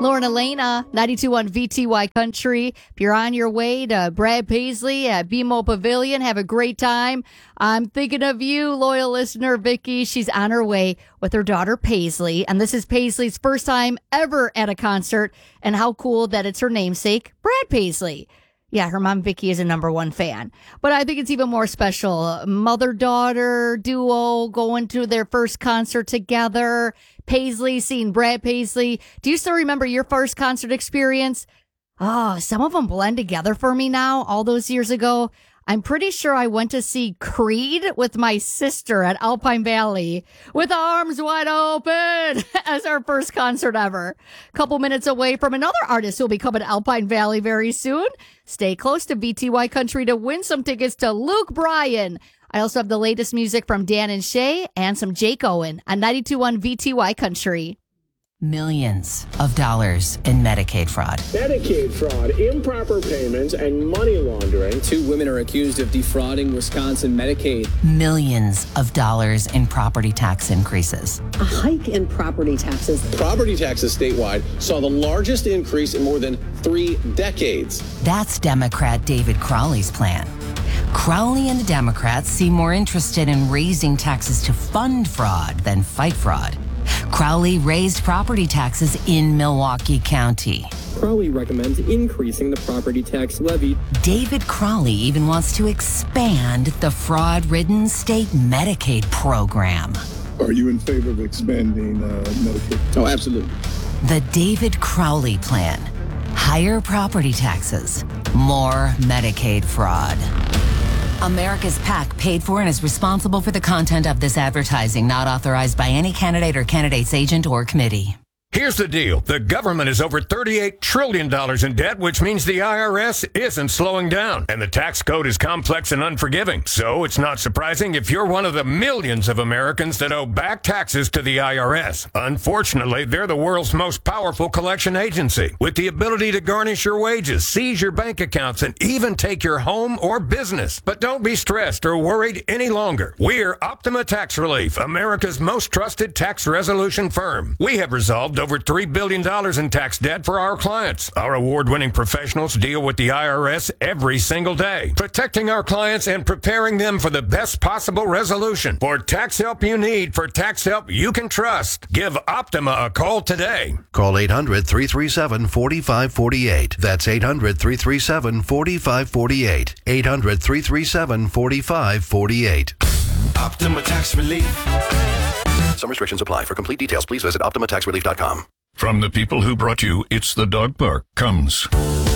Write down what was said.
Lauren Elena, 92.1 VTY Country. If you're on your way to Brad Paisley at BMO Pavilion, have a great time. I'm thinking of you, loyal listener Vicky. She's on her way with her daughter Paisley, and this is Paisley's first time ever at a concert, and how cool that it's her namesake, Brad Paisley. Yeah, her mom, Vicky, is a #1 fan. But I think it's even more special. Mother-daughter duo going to their first concert together. Paisley seeing Brad Paisley. Do you still remember your first concert experience? Oh, some of them blend together for me now, all those years ago. I'm pretty sure I went to see Creed with my sister at Alpine Valley with arms wide open as our first concert ever. A couple minutes away from another artist who will be coming to Alpine Valley very soon. Stay close to VTY Country to win some tickets to Luke Bryan. I also have the latest music from Dan and Shay and some Jake Owen on 92.1 VTY Country. Millions of dollars in Medicaid fraud. Medicaid fraud, improper payments, and money laundering. 2 women are accused of defrauding Wisconsin Medicaid. Millions of dollars in property tax increases. A hike in property taxes. Property taxes statewide saw the largest increase in more than 3 decades. That's Democrat David Crowley's plan. Crowley and the Democrats seem more interested in raising taxes to fund fraud than fight fraud. Crowley raised property taxes in Milwaukee County. Crowley recommends increasing the property tax levy. David Crowley even wants to expand the fraud-ridden state Medicaid program. Are you in favor of expanding Medicaid? Oh, absolutely. The David Crowley plan. Higher property taxes, more Medicaid fraud. America's PAC paid for and is responsible for the content of this advertising, not authorized by any candidate or candidate's agent or committee. Here's the deal. The government is over $38 trillion in debt, which means the IRS isn't slowing down. And the tax code is complex and unforgiving. So it's not surprising if you're one of the millions of Americans that owe back taxes to the IRS. Unfortunately, they're the world's most powerful collection agency, with the ability to garnish your wages, seize your bank accounts, and even take your home or business. But don't be stressed or worried any longer. We're Optima Tax Relief, America's most trusted tax resolution firm. We have resolved over $3 billion in tax debt for our clients. Our award-winning professionals deal with the IRS every single day, protecting our clients and preparing them for the best possible resolution. For tax help you need, for tax help you can trust, give Optima a call today. Call 800-337-4548. That's 800-337-4548. 800-337-4548. Optima Tax Relief. Some restrictions apply. For complete details, please visit OptimaTaxRelief.com. From the people who brought you It's the Dog Park comes